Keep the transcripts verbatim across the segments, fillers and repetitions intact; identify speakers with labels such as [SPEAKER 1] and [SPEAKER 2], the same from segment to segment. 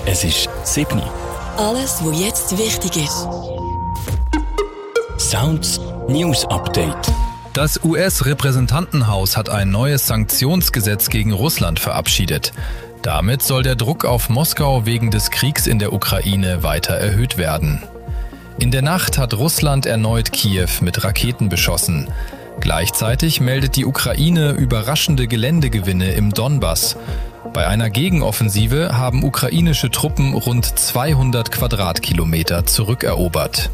[SPEAKER 1] Es ist sieben.
[SPEAKER 2] Alles, was jetzt wichtig ist.
[SPEAKER 1] Sounds News Update.
[SPEAKER 3] Das U S-Repräsentantenhaus hat ein neues Sanktionsgesetz gegen Russland verabschiedet. Damit soll der Druck auf Moskau wegen des Kriegs in der Ukraine weiter erhöht werden. In der Nacht hat Russland erneut Kiew mit Raketen beschossen. Gleichzeitig meldet die Ukraine überraschende Geländegewinne im Donbass. Bei einer Gegenoffensive haben ukrainische Truppen rund zweihundert Quadratkilometer zurückerobert.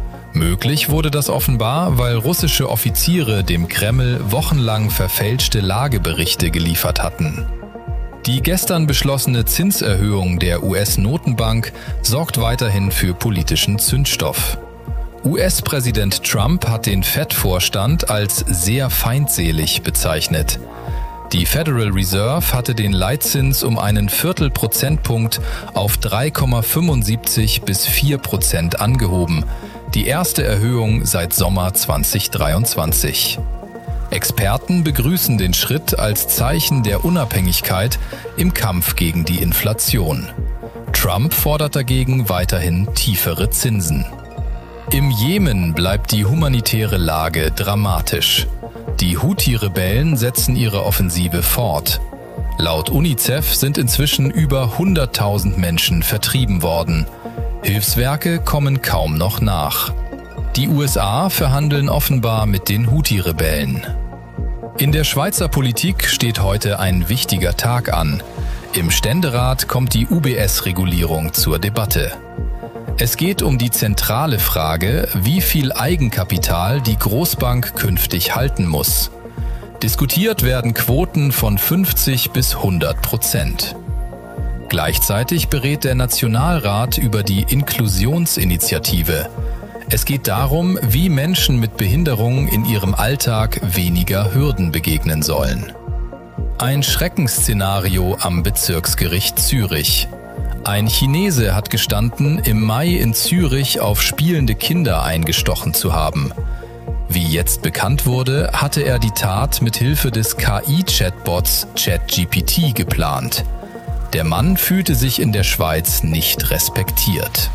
[SPEAKER 3] Möglich wurde das offenbar, weil russische Offiziere dem Kreml wochenlang verfälschte Lageberichte geliefert hatten. Die gestern beschlossene Zinserhöhung der U S-Notenbank sorgt weiterhin für politischen Zündstoff. U S-Präsident Trump hat den Fed-Vorstand als sehr feindselig bezeichnet. Die Federal Reserve hatte den Leitzins um einen Viertelprozentpunkt auf drei Komma fünfundsiebzig bis vier Prozent angehoben, die erste Erhöhung seit Sommer zwanzig dreiundzwanzig. Experten begrüßen den Schritt als Zeichen der Unabhängigkeit im Kampf gegen die Inflation. Trump fordert dagegen weiterhin tiefere Zinsen. Im Jemen bleibt die humanitäre Lage dramatisch. Die Houthi-Rebellen setzen ihre Offensive fort. Laut UNICEF sind inzwischen über hunderttausend Menschen vertrieben worden. Hilfswerke kommen kaum noch nach. Die U S A verhandeln offenbar mit den Houthi-Rebellen. In der Schweizer Politik steht heute ein wichtiger Tag an. Im Ständerat kommt die U B S-Regulierung zur Debatte. Es geht um die zentrale Frage, wie viel Eigenkapital die Großbank künftig halten muss. Diskutiert werden Quoten von fünfzig bis hundert Prozent. Gleichzeitig berät der Nationalrat über die Inklusionsinitiative. Es geht darum, wie Menschen mit Behinderung in ihrem Alltag weniger Hürden begegnen sollen. Ein Schreckensszenario am Bezirksgericht Zürich. Ein Chinese hat gestanden, im Mai in Zürich auf spielende Kinder eingestochen zu haben. Wie jetzt bekannt wurde, hatte er die Tat mit Hilfe des K I-Chatbots ChatGPT geplant. Der Mann fühlte sich in der Schweiz nicht respektiert.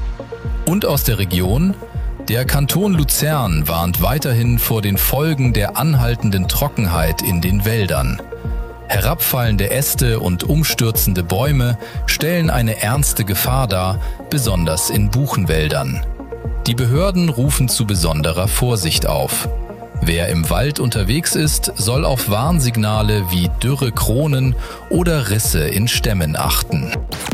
[SPEAKER 3] Und aus der Region: Der Kanton Luzern warnt weiterhin vor den Folgen der anhaltenden Trockenheit in den Wäldern. Herabfallende Äste und umstürzende Bäume stellen eine ernste Gefahr dar, besonders in Buchenwäldern. Die Behörden rufen zu besonderer Vorsicht auf. Wer im Wald unterwegs ist, soll auf Warnsignale wie dürre Kronen oder Risse in Stämmen achten.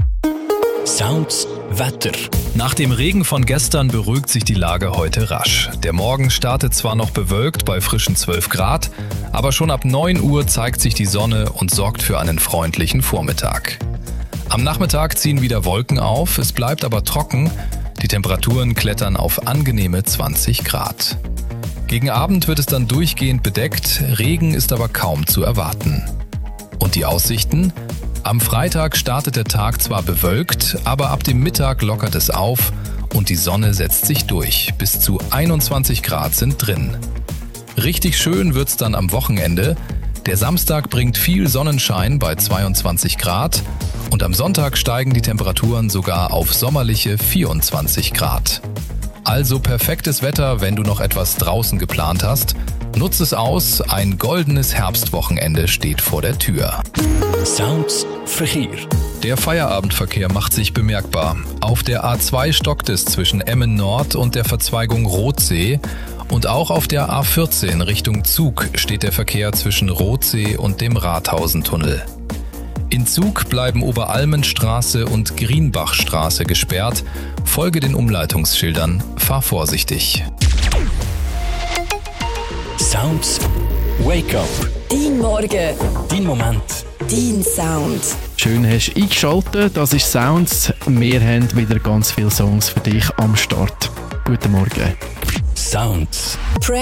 [SPEAKER 1] Sounds Wetter.
[SPEAKER 3] Nach dem Regen von gestern beruhigt sich die Lage heute rasch. Der Morgen startet zwar noch bewölkt bei frischen zwölf Grad, aber schon ab neun Uhr zeigt sich die Sonne und sorgt für einen freundlichen Vormittag. Am Nachmittag ziehen wieder Wolken auf, es bleibt aber trocken. Die Temperaturen klettern auf angenehme zwanzig Grad. Gegen Abend wird es dann durchgehend bedeckt, Regen ist aber kaum zu erwarten. Und die Aussichten? Am Freitag startet der Tag zwar bewölkt, aber ab dem Mittag lockert es auf und die Sonne setzt sich durch. Bis zu einundzwanzig Grad sind drin. Richtig schön wird's dann am Wochenende. Der Samstag bringt viel Sonnenschein bei zweiundzwanzig Grad und am Sonntag steigen die Temperaturen sogar auf sommerliche vierundzwanzig Grad. Also perfektes Wetter, wenn du noch etwas draußen geplant hast. Nutz es aus, ein goldenes Herbstwochenende steht vor der Tür.
[SPEAKER 1] Sounds Verkehr.
[SPEAKER 3] Der Feierabendverkehr macht sich bemerkbar. Auf der A zwei stockt es zwischen Emmen Nord und der Verzweigung Rothsee und auch auf der A vierzehn Richtung Zug steht der Verkehr zwischen Rothsee und dem Rathausentunnel. In Zug bleiben Oberalmenstraße und Grienbachstraße gesperrt. Folge den Umleitungsschildern, fahr vorsichtig.
[SPEAKER 1] Sounds Wake Up.
[SPEAKER 2] Dein Morgen.
[SPEAKER 1] Dein Moment.
[SPEAKER 2] Dein Sound.
[SPEAKER 4] Schön hast du eingeschaltet, das ist Sounds. Wir haben wieder ganz viele Songs für dich am Start. Guten Morgen.
[SPEAKER 1] Sounds.